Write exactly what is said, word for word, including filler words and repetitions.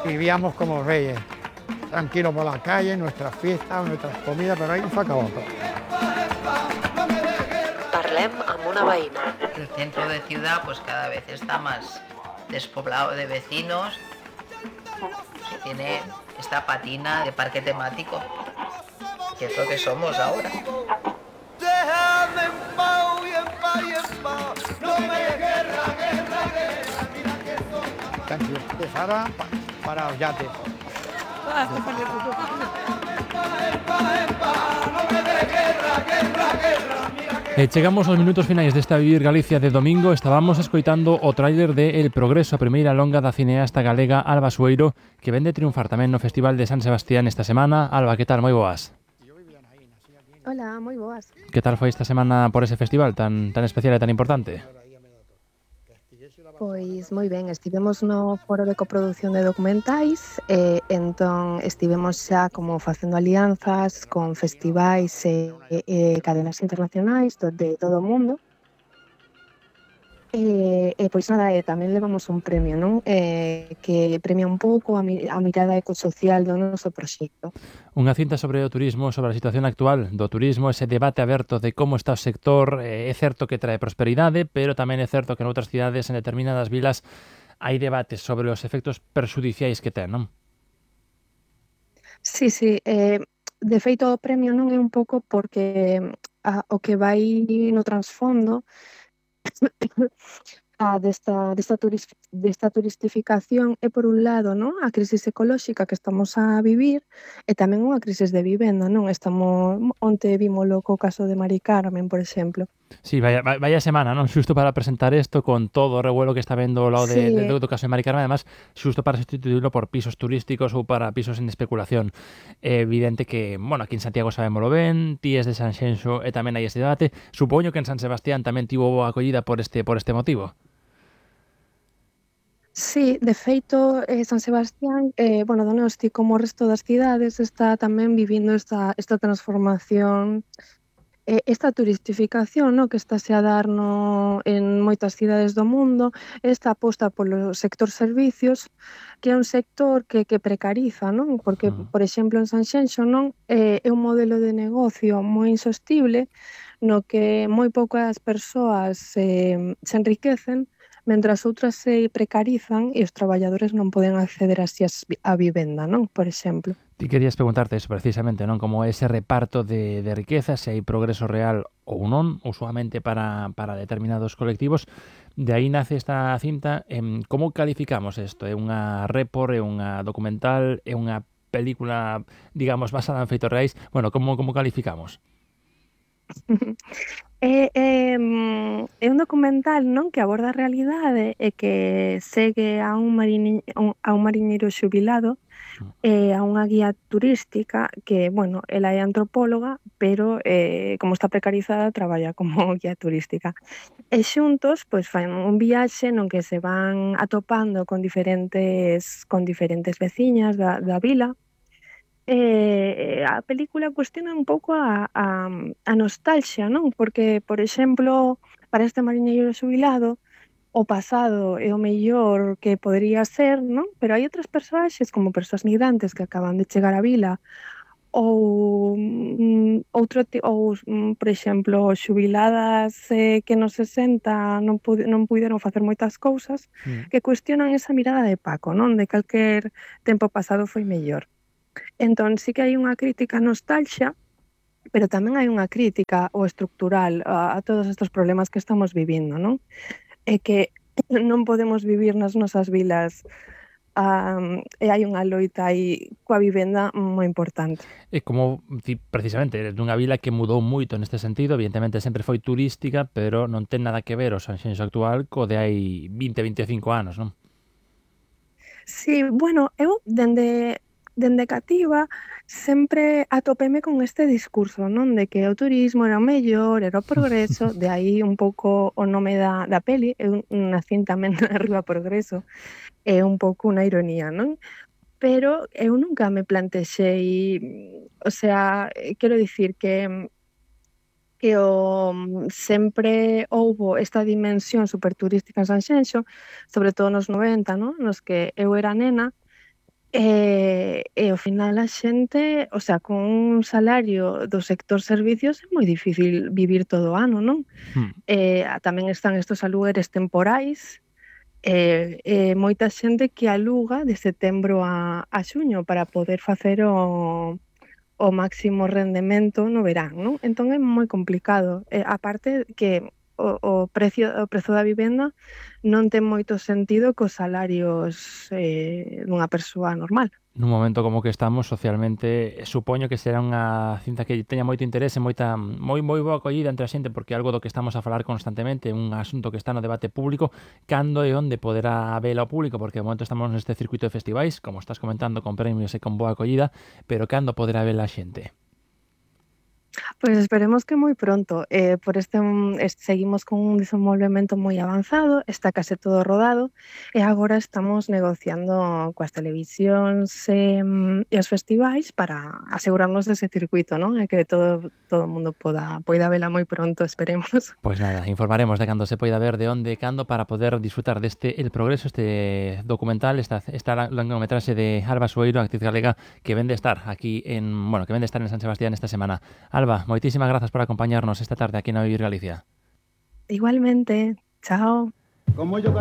vivíamos como reyes, tranquilos por la calle, nuestras fiestas, nuestras comidas, pero ahí se acabó todo. Parlem amb una veïna. El centro de ciudad pues cada vez está más despoblado de vecinos. Tiene esta patina de parque temático, que es lo que somos ahora. Déjame en paz y en paz y en paz. No me des guerra, guerra, guerra. Mira que soy. Canción de Sara pa- para los yates. E chegamos aos minutos finais desta Vivir Galicia de domingo. Estábamos escoitando o tráiler de El Progreso, a primeira longa da cineasta galega Alba Sueiro, que vende triunfar tamén no Festival de San Sebastián esta semana. Alba, que tal? Moi boas. Hola, moi boas. Que tal foi esta semana por ese festival tan, tan especial e tan importante? Pois moi ben, estivemos no foro de coproducción de documentais e entón estivemos xa como facendo alianzas con festivais e, e cadenas internacionais do, de todo o mundo. E, e pois nada, e tamén levamos un premio, non? E, que premia un pouco a, mi, a mirada ecosocial do noso proxecto. Unha cinta sobre o turismo, sobre a situación actual do turismo, ese debate aberto de como está o sector. É certo que trae prosperidade, pero tamén é certo que noutras cidades, en determinadas vilas, hai debates sobre os efectos perxudiciais que ten, non? Sí, sí, eh, de feito o premio non é un pouco porque a, o que vai no trasfondo a desta, desta, turis, desta turistificación é, por un lado, non, a crisis ecolóxica que estamos a vivir e tamén unha crisis de vivenda, non? Estamos, onte vímolo co caso de Mari Carmen, por exemplo. Sí, vaya, vaya semana, non? Xusto para presentar isto con todo o revuelo que está vendo ao lado de, Sí. de, do caso de Mari Carmen, además, xusto para sustituirlo por pisos turísticos ou para pisos en especulación. É evidente que, bueno, aquí en Santiago sabémolo ben, ti es de Sanxenxo e tamén hai este debate. Supoño que en San Sebastián tamén tivo boa acollida por este por este motivo. Sí, de feito, eh, San Sebastián, eh, bueno, Donosti, como o resto das cidades, está tamén vivindo esta, esta transformación, eh, esta turistificación, no, que estáse a dar no, en moitas cidades do mundo, esta aposta polo sector servicios, que é un sector que, que precariza, non? Porque, Mm. por exemplo, en Sanxenxo, non, eh, é un modelo de negocio moi insostible, no que moi poucas persoas eh, se enriquecen, mentras outras se precarizan e os traballadores non poden acceder así a vivenda, non? Por exemplo. Ti querías preguntarte eso precisamente, non? Como ese reparto de, de riqueza, se hai progreso real ou non, usualmente para, para determinados colectivos. De aí nace esta cinta. Em, como calificamos isto? É unha report, é unha documental, é unha película, digamos, basada en feitos reais? Bueno, como, como calificamos? É, é, mm, é un documental, non, que aborda a realidade e que segue a un marini, a un mariñeiro xubilado e a unha guía turística que, bueno, ela é antropóloga, pero eh, como está precarizada traballa como guía turística. E xuntos, pois fan un viaxe non que se van atopando con diferentes con diferentes veciñas da, da vila. Eh, a película cuestiona un pouco a, a, a nostalgia, non? Porque, por exemplo, para este mariñeiro xubilado, o pasado é o mellor que podería ser, non? Pero hai outras persoaxes, como persoas migrantes que acaban de chegar á vila, ou mm, outro ti- ou, mm, por exemplo, xubiladas eh, que nos sesenta non, pude, non puideron facer moitas cousas, Mm. que cuestionan esa mirada de Paco, non? De calquer tempo pasado foi mellor. Entón, sí que hai unha crítica á nostalgia, pero tamén hai unha crítica ao estructural, a, a todos estes problemas que estamos vivindo, non? É que non podemos vivir nas nosas vilas, um, e hai unha loita aí coa vivenda moi importante. É como, ti, precisamente, eres dunha vila que mudou moito neste sentido. Evidentemente sempre foi turística, pero non ten nada que ver o Sanxenxo actual co de hai vinte, vinte e cinco anos, non? Sí, bueno, eu dende dende cativa sempre atopeme con este discurso, non? De que o turismo era o mellor, era o progreso, de aí un pouco o nome da, da peli, é unha cinta tamén arriba progreso, é un pouco unha ironía, non? Pero eu nunca me plantexei, o sea, eh, quero dicir que que o sempre houbo esta dimensión superturística en Sanxenxo, sobre todo nos noventa, non? Nos que eu era nena, E, e ao final a xente, o sea, con un salario do sector servicios é moi difícil vivir todo o ano, non? Hmm. Eh, tamén están estos alugueres temporais, e, e moita xente que aluga de setembro a, a xuño para poder facer o, o máximo rendemento no verán, non? Entón é moi complicado. E, aparte que o, o precio o prezo da vivenda non ten moito sentido cos salarios eh, dunha persoa normal. Nun momento como que estamos socialmente, supoño que será unha cinta que teña moito interese, moita moi moi boa acollida entre a xente, porque é algo do que estamos a falar constantemente, un asunto que está no debate público. Cando e onde poderá vela o público? Porque de momento estamos neste circuito de festivais, como estás comentando, con premios e con boa acollida, pero cando poderá vela a xente? Pois esperemos que moi pronto. Eh, por este mm, es- seguimos con un desenvolvemento moi avanzado, está case todo rodado e agora estamos negociando coas televisións e, mm, e os festivais para asegurarnos dese circuito, non? E que todo todo o mundo poda poida vela moi pronto, esperemos. Pois nada, informaremos de cando se poida ver, de onde e cando, para poder disfrutar deste El Progreso, este documental, esta, esta longometraxe de Alba Sueiro, actriz galega, que vende estar aquí en, bueno, que vende estar en San Sebastián esta semana. Alba, moitísimas grazas por acompañarnos esta tarde aquí na Vivir Galicia. Igualmente, chao. Como yo